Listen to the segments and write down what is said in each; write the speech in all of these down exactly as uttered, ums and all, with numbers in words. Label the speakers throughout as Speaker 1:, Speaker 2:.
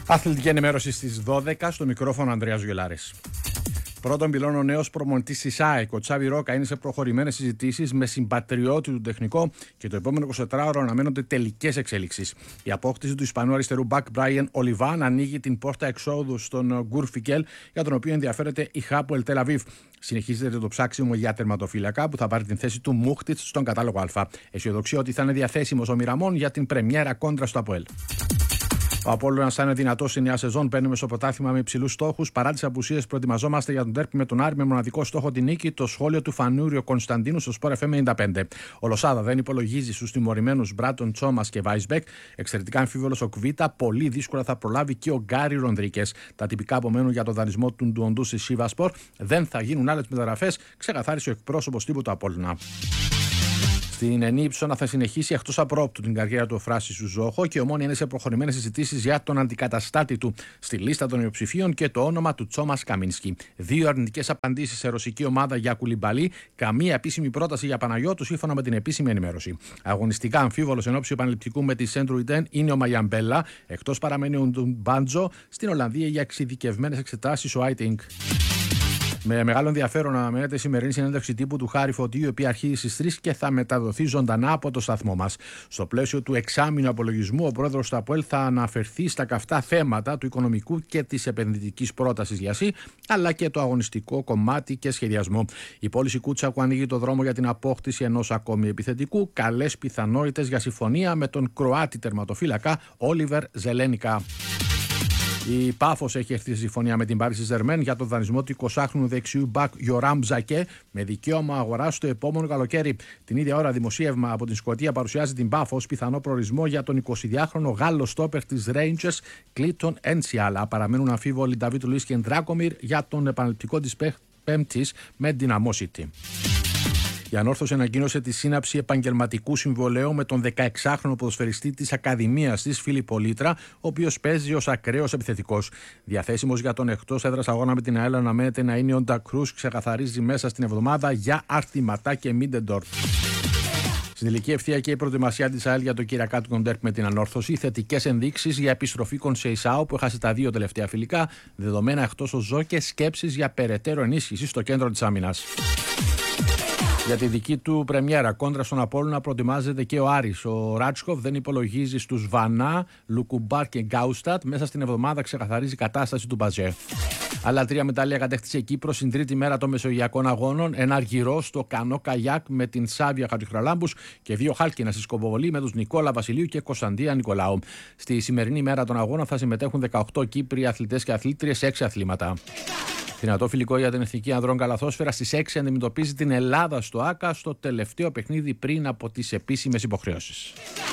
Speaker 1: Αθλητική ενημέρωση στις δώδεκα, στο μικρόφωνο Ανδρέας Γιολάρης. Πρώτον πυλών, ο νέος προπονητής της ΑΕΚ, ο Τσάβι Ρόκα, είναι σε προχωρημένες συζητήσεις με συμπατριώτη του τεχνικό και το επόμενο εικοσιτετράωρο αναμένονται τελικές εξέλιξεις. Η απόκτηση του Ισπανού αριστερού μπακ Μπράιεν Ολιβάν ανοίγει την πόρτα εξόδου στον Γκουρ Φικέλ, για τον οποίο ενδιαφέρεται η Χάπουελ Τελ Αβίβ. Συνεχίζεται το ψάξιμο για τερματοφύλακα που θα πάρει την θέση του Μούχτιτς στον κατάλογο Α. Αισιοδοξία ότι θα είναι διαθέσιμος ο Μιραμόν για την πρεμιέρα κόντρα στο ΑΠΟΕΛ. Ο Απόλλωνας θα είναι δυνατός στη νέα σεζόν. Παίρνουμε στο πρωτάθλημα με υψηλούς στόχους. Παρά τις απουσίες, προετοιμαζόμαστε για τον ντέρπι με τον Άρη με μοναδικό στόχο την νίκη. Το σχόλιο του Φανούριο Κωνσταντίνου στο Sport εφ εμ ενενήντα πέντε. Ο Λοσάδα δεν υπολογίζει στους τιμωρημένους Μπράτον, Τσόμας και Βάισμπεκ. Εξαιρετικά αμφίβολος ο Κβίτα. Πολύ δύσκολα θα προλάβει και ο Γκάρι Ρονδρίκες. Τα τυπικά απομένουν για το δανεισμό του Ντουοντού στη Σίβα Σπορ. Δεν θα γίνουν άλλες μεταγραφές, ξεκαθάρισε ο εκπρόσωπος τύπου του Απόλλωνα. Στην Ενίψωνα θα συνεχίσει εκτός απρόπτου την καριέρα του ο Φράσης Ζόχο και η Ομόνοια είναι σε προχωρημένες συζητήσεις για τον αντικαταστάτη του στη λίστα των υποψηφίων και το όνομα του Τσόμας Καμίνσκι. Δύο αρνητικές απαντήσεις σε ρωσική ομάδα για Κουλιμπαλί, καμία επίσημη πρόταση για Παναγιώτου σύμφωνα με την επίσημη ενημέρωση. Αγωνιστικά αμφίβολος εν ώψη επαναληπτικού με τη Σέντρουιντεν είναι ο Μαγιαμπέλα, εκτός παραμένει ο Ντουμπάντζο, στην Ολλανδία για εξειδικευμένες εξετάσεις ο Άιτινγκ. Με μεγάλο ενδιαφέρον αναμένεται η σημερινή συνέντευξη τύπου του Χάρη Φωτίου, η οποία αρχίζει στις τρεις και θα μεταδοθεί ζωντανά από το σταθμό μας. Στο πλαίσιο του εξάμηνου απολογισμού, ο πρόεδρος του ΑΠΟΕΛ θα αναφερθεί στα καυτά θέματα του οικονομικού και της επενδυτικής πρότασης για ΣΥ, αλλά και το αγωνιστικό κομμάτι και σχεδιασμό. Η πώληση Κούτσακου ανοίγει το δρόμο για την απόκτηση ενός ακόμη επιθετικού. Καλές πιθανότητες για συμφωνία με τον Κροάτι τερματοφύλακα Όλιβερ Ζελένικα. Η Πάφος έχει έρθει σε συμφωνία με την Πάρι Σεν-Ζερμέν για τον δανεισμό του εικοσάχρονου δεξιού μπακ Γιοράμ Ζακέ με δικαίωμα αγοράς το επόμενο καλοκαίρι. Την ίδια ώρα, δημοσίευμα από την Σκωτία παρουσιάζει την Πάφος πιθανό προορισμό για τον εικοσιδυάχρονο Γάλλο στόπερ της Rangers Κλίτον Ένσιαλα. Παραμένουν αμφίβολοι Νταβίτ Λουίς και Ντράκομιρ για τον επαναληπτικό της Πέμπτης με Δυναμό City. Η Ανόρθωση ανακοίνωσε τη σύναψη επαγγελματικού συμβολέου με τον δεκαεξάχρονο ποδοσφαιριστή της Ακαδημίας της Φίλιππο Λίτρα, ο οποίος παίζει ως ακραίος επιθετικός. Διαθέσιμος για τον εκτός έδρας αγώνα με την ΑΕΛ αναμένεται να είναι ο Ντα Κρούς, ξεκαθαρίζει μέσα στην εβδομάδα για Αρτιματά και Μίντεντορφ. Στην τελική ευθεία και η προετοιμασία της ΑΕΛ για το κυριακάτικο ντέρπι με την Ανόρθωση. Θετικές ενδείξεις για επιστροφή Κονσεϊσάου που έχασε τα δύο τελευταία φιλικά. Δεδομένα εκτός ο Ζω και σκέψεις για περαιτέρω ενίσχυση στο κέντρο της άμυνας. Για τη δική του πρεμιέρα κόντρα στον Απόλλωνα προετοιμάζεται και ο Άρης. Ο Ράτσκοφ δεν υπολογίζει στους Βανά, Λουκουμπάρ και Γκάουστατ. Μέσα στην εβδομάδα ξεκαθαρίζει η κατάσταση του Μπαζέ. Άλλα τρία μετάλλια κατέκτησε η Κύπρος στην τρίτη μέρα των Μεσογειακών Αγώνων. Ένα αργυρό στο κανό καγιάκ με την Σάβια Χατζηχραλάμπους και δύο χάλκινα στη σκοποβολή με τους Νικόλα Βασιλείου και Κωνσταντία Νικολάου. Στη σημερινή μέρα των αγώνων θα συμμετέχουν δεκαοκτώ Κύπριοι αθλητές και αθλήτριες σε έξι αθλήματα. Δυνατό φιλικό για την Εθνική Ανδρών Καλαθόσφαιρα στις έξι αντιμετωπίζει την Ελλάδα στο ΆΚΑ στο τελευταίο παιχνίδι πριν από τις επίσημες υποχρεώσεις.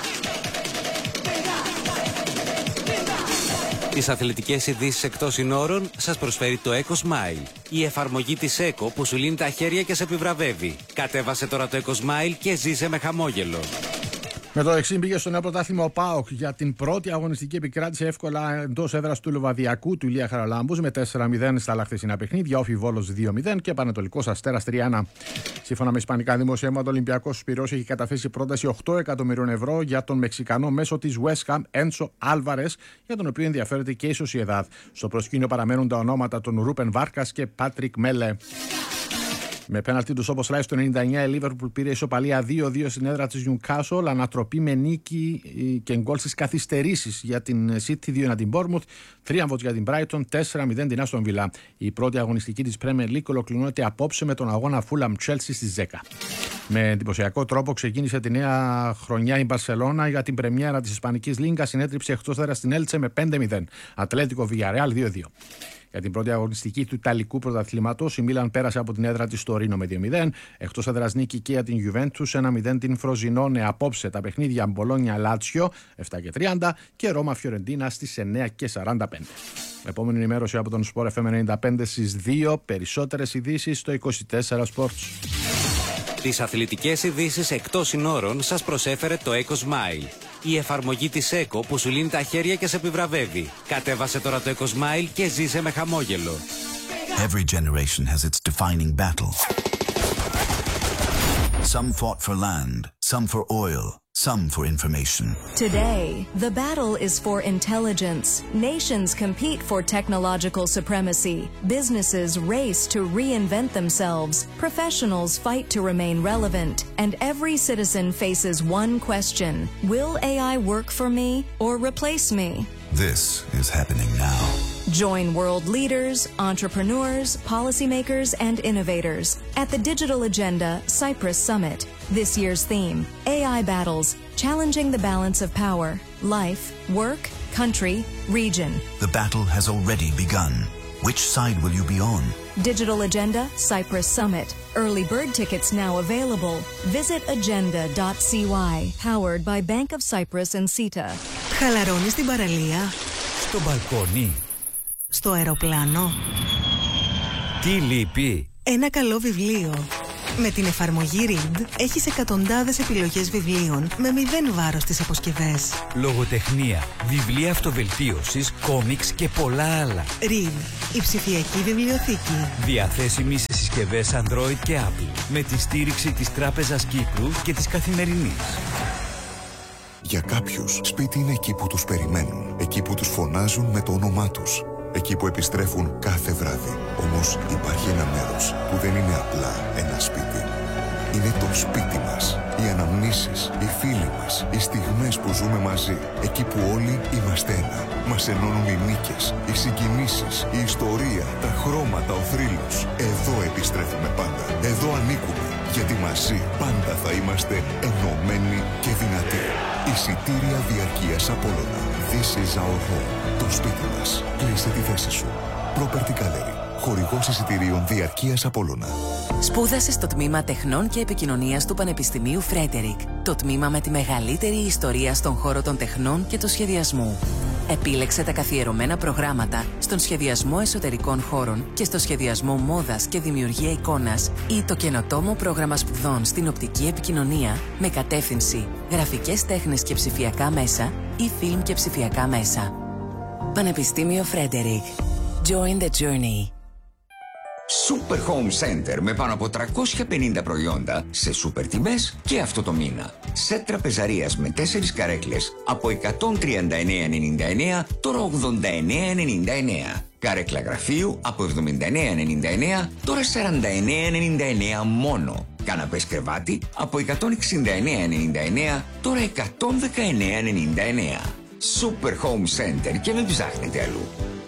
Speaker 2: Τις αθλητικές ειδήσεις εκτός συνόρων σας προσφέρει το EcoSmile. Η εφαρμογή της Eco που σου λύνει τα χέρια και σε επιβραβεύει. Κατέβασε τώρα το EcoSmile και ζήσε με χαμόγελο.
Speaker 1: Με το δεξί πήγε στο νέο πρωτάθλημα ο ΠΑΟΚ για την πρώτη αγωνιστική επικράτηση εύκολα εντός έδρας του Λοβαδιακού του Ηλία Χαραλάμπους με τέσσερα μηδέν στα άλλα χθεσινά παιχνίδια, Όφι Βόλος δύο μηδέν και Πανετολικός Αστέρας τρία ένα. Σύμφωνα με ισπανικά δημοσιεύματα, ο Ολυμπιακός Σπυρός έχει καταθέσει πρόταση οκτώ εκατομμυρίων ευρώ για τον Μεξικανό μέσω της West Ham Ένσο Άλβαρες, για τον οποίο ενδιαφέρεται και η Σοσιεδάδ. Στο προσκήνιο παραμένουν τα ονόματα των Ρούπεν Βάρκας και Πάτρικ Μέλε. Με πέναλτι του όπως Ράις το ενενήντα εννιά, η Λίβερπουλ πήρε ισοπαλία δύο δύο στην έδρα της Newcastle, ανατροπή με νίκη και γκολ στις καθυστερήσεις για την City δύο ένα την Bournemouth, θρίαμβος για την Brighton τέσσερα μηδέν την Aston Villa. Η πρώτη αγωνιστική της Premier League ολοκληρώνεται απόψε με τον αγώνα Fulham Chelsea στις δέκα. Με εντυπωσιακό τρόπο ξεκίνησε τη νέα χρονιά η Μπαρσελόνα για την πρεμιέρα της Ισπανικής Λίγκας, συνέτριψε εκτός έδρας στην Έλτσε με πέντε μηδέν. Ατλέτικο Villarreal δύο δύο. Για την πρώτη αγωνιστική του Ιταλικού πρωταθλήματος, η Μίλαν πέρασε από την έδρα της στο Ρήνο με δύο μηδέν. Εκτός έδρας νίκη και για την Juventus ένα μηδέν την Φροζινόνε. Απόψε τα παιχνίδια Μπολόνια Λάτσιο επτά και τριάντα και Ρώμα Φιωρεντίνα στις εννέα και σαράντα πέντε. Επόμενη ενημέρωση από τον Sport εφ εμ ενενήντα πέντε στις δύο. Περισσότερες ειδήσεις στο είκοσι τέσσερα Sports.
Speaker 2: Τις αθλητικές ειδήσεις εκτός συνόρων σας προσέφερε το EcoSmile. Η εφαρμογή της Eco που σου λύνει τα χέρια και σε επιβραβεύει. Κατέβασε τώρα το EcoSmile και ζήσε με χαμόγελο.
Speaker 3: Every generation has its defining battle. Some fought for land, some for oil, some for information.
Speaker 4: Today, the battle is for intelligence. Nations compete for technological supremacy. Businesses race to reinvent themselves. Professionals fight to remain relevant. And every citizen faces one question: will A I work for me or replace me?
Speaker 3: This is happening now.
Speaker 4: Join world leaders, entrepreneurs, policymakers, and innovators at the Digital Agenda Cyprus Summit. This year's theme: A I battles, challenging the balance of power, life, work, country, region.
Speaker 3: The battle has already begun. Which side will you be on?
Speaker 4: Digital Agenda Cyprus Summit. Early bird tickets now available. Visit agenda dot c y. Powered by Bank of Cyprus and CETA.
Speaker 5: Χαλαρώνει στην παραλία.
Speaker 6: Στο μπαλκόνι.
Speaker 5: Στο αεροπλάνο.
Speaker 6: Τι λείπει?
Speaker 5: Ένα καλό βιβλίο. Με την εφαρμογή Read έχεις εκατοντάδες επιλογές βιβλίων με μηδέν βάρος στις αποσκευές.
Speaker 6: Λογοτεχνία, βιβλία αυτοβελτίωσης, κόμιξ και πολλά άλλα.
Speaker 5: Read, η ψηφιακή βιβλιοθήκη.
Speaker 6: Διαθέσιμη σε συσκευές Android και Apple. Με τη στήριξη της Τράπεζας Κύπρου και της Καθημερινής.
Speaker 7: Για κάποιους, σπίτι είναι εκεί που τους περιμένουν. Εκεί που τους φωνάζουν με το όνομά τους. Εκεί που επιστρέφουν κάθε βράδυ. Όμως υπάρχει ένα μέρος που δεν είναι απλά ένα σπίτι. Είναι το σπίτι μας. Οι αναμνήσεις, οι φίλοι μας, οι στιγμές που ζούμε μαζί. Εκεί που όλοι είμαστε ένα. Μας ενώνουν οι νίκες, οι συγκινήσεις, η ιστορία, τα χρώματα, ο θρύλος. Εδώ επιστρέφουμε πάντα. Εδώ ανήκουμε. Γιατί μαζί πάντα θα είμαστε ενωμένοι και δυνατοί. Εισιτήρια διαρκείας Απόλλωνα. This is our home. Το σπίτι μας. Κλείσε τη θέση σου. Property Gallery. Χορηγός εισιτηρίων διαρκείας Απόλλωνα.
Speaker 8: Σπούδασε στο τμήμα Τεχνών και Επικοινωνίας του Πανεπιστημίου Φρέντερικ. Το τμήμα με τη μεγαλύτερη ιστορία στον χώρο των τεχνών και του σχεδιασμού. Επίλεξε τα καθιερωμένα προγράμματα στον σχεδιασμό εσωτερικών χώρων και στο σχεδιασμό μόδας και δημιουργία εικόνας ή το καινοτόμο πρόγραμμα σπουδών στην οπτική επικοινωνία με κατεύθυνση γραφικές τέχνες και ψηφιακά μέσα ή φιλμ και ψηφιακά μέσα. Πανεπιστήμιο Φρέντερικ. Join the journey.
Speaker 9: Super Home Center με πάνω από τριακόσια πενήντα προϊόντα σε σούπερ τιμές και αυτό το μήνα. Σετ τραπεζαρίας με τέσσερις καρέκλες από εκατόν τριάντα εννέα ενενήντα εννέα, τώρα ογδόντα εννέα ενενήντα εννέα. Καρέκλα γραφείου από εβδομήντα εννέα ενενήντα εννέα, τώρα σαράντα εννέα ενενήντα εννέα μόνο. Καναπές κρεβάτι από εκατόν εξήντα εννέα ενενήντα εννέα, τώρα εκατόν δεκαεννέα ενενήντα εννέα. Super Home Center και μην ψάχνετε αλλού.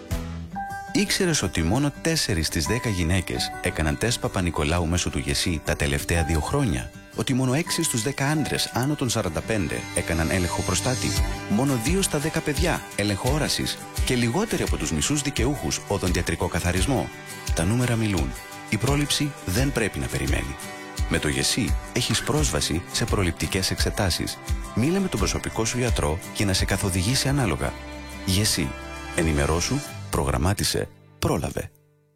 Speaker 10: Ήξερες ότι μόνο τέσσερις στις δέκα γυναίκες έκαναν τεστ Παπα-Νικολάου μέσω του ΓΕΣΥ τα τελευταία δύο χρόνια? Ότι μόνο έξι στους δέκα άντρες άνω των σαράντα πέντε έκαναν έλεγχο προστάτη? Μόνο δύο στα δέκα παιδιά έλεγχο όρασης? Και λιγότεροι από τους μισούς δικαιούχους οδοντιατρικό καθαρισμό? Τα νούμερα μιλούν. Η πρόληψη δεν πρέπει να περιμένει. Με το ΓΕΣΥ έχεις πρόσβαση σε προληπτικές εξετάσεις. Μίλα με τον προσωπικό σου γιατρό για να σε καθοδηγήσει ανάλογα. ΓΕΣΥ. Ενημερώσου, προγραμμάτισε, πρόλαβε.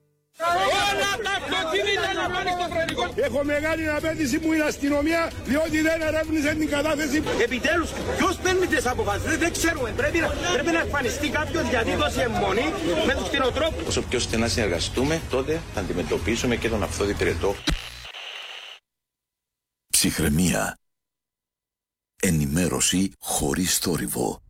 Speaker 11: Έχω μεγάλη απέτηση που είναι αστυνομία, διότι δεν ερεύνησε την κατάθεση.
Speaker 12: Επιτέλους, ποιος παίρνει τις αποφάσεις? Δεν ξέρουμε. Πρέπει να, πρέπει να εμφανιστεί κάποιος γιατί δώσει αιμονή με τους κτηνοτρόφους.
Speaker 13: Όσο πιο στενά συνεργαστούμε, τότε θα αντιμετωπίσουμε και τον αυθόδη πυρετό.
Speaker 7: Ψυχραιμία. Ενημέρωση χωρίς θόρυβο.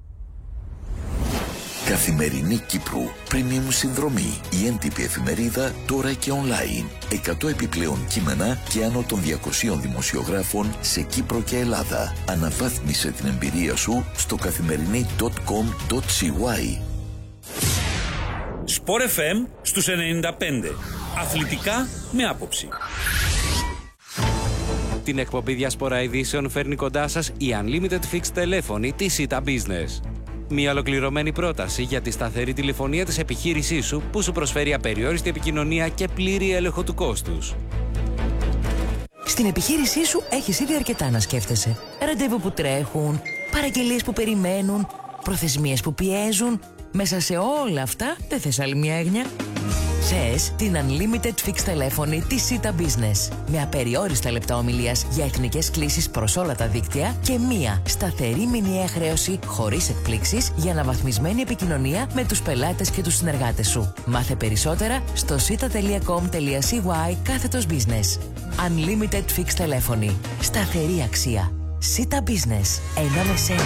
Speaker 7: Καθημερινή Κύπρου, premium συνδρομή, η έντυπη εφημερίδα τώρα και online. εκατό επιπλέον κείμενα και άνω των διακοσίων δημοσιογράφων σε Κύπρο και Ελλάδα. Αναβάθμισε την εμπειρία σου στο καθημερινή τελεία κομ τελεία σι γουάι.
Speaker 14: Sport εφ εμ στους ενενήντα πέντε. Αθλητικά με άποψη.
Speaker 2: Την εκπομπή Διασπορά Ειδήσεων φέρνει κοντά σας η Unlimited Fixed τηλέφωνη της CETA Business. Μια ολοκληρωμένη πρόταση για τη σταθερή τηλεφωνία της επιχείρησής σου που σου προσφέρει απεριόριστη επικοινωνία και πλήρη έλεγχο του κόστους.
Speaker 8: Στην επιχείρησή σου έχεις ήδη αρκετά να σκέφτεσαι. Ραντεβού που τρέχουν, παραγγελίες που περιμένουν, προθεσμίες που πιέζουν. Μέσα σε όλα αυτά δεν θες άλλη μια έγνοια? Θες την Unlimited Fixed τηλέφωνη της CETA Business. Με απεριόριστα λεπτά ομιλίας για εθνικές κλήσεις προς όλα τα δίκτυα και μία σταθερή μηνιαία χρέωση χωρίς εκπλήξεις για αναβαθμισμένη επικοινωνία με τους πελάτες και τους συνεργάτες σου. Μάθε περισσότερα στο σίτα τελεία κομ τελεία σι γουάι κάθετος business. Unlimited Fixed τηλέφωνη. Σταθερή αξία. Sita Business. Ένα με σένα.